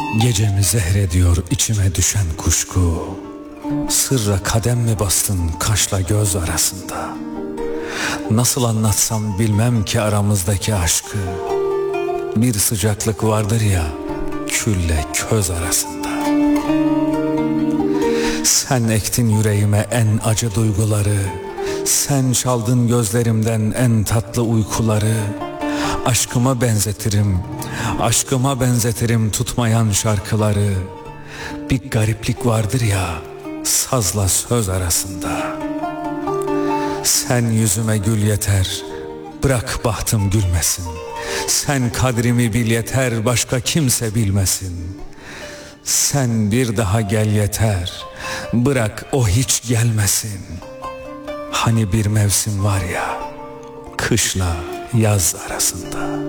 Gecemi zehrediyor içime düşen kuşku. Sırra kadem mi bastın kaşla göz arasında? Nasıl anlatsam bilmem ki aramızdaki aşkı. Bir sıcaklık vardır ya külle köz arasında. Sen ektin yüreğime en acı duyguları. Sen çaldın gözlerimden en tatlı uykuları. Aşkıma benzetirim tutmayan şarkıları. Bir gariplik vardır ya sazla söz arasında. Sen yüzüme gül yeter, bırak bahtım gülmesin. Sen kadrimi bil yeter, başka kimse bilmesin. Sen bir daha gel yeter, bırak o hiç gelmesin. Hani bir mevsim var ya, kışla yaz arasında.